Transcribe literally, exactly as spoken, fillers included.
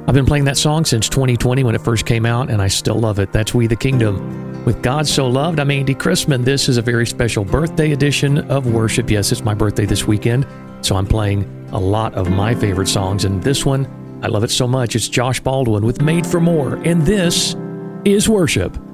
I've been playing that song since twenty twenty when it first came out, and I still love it. That's We the Kingdom with God So Loved. I'm Andy Chrisman. This is a very special birthday edition of worship. Yes, it's my birthday this weekend, so I'm playing a lot of my favorite songs, and this one, I love it so much. It's Josh Baldwin with Made for More, and this is worship.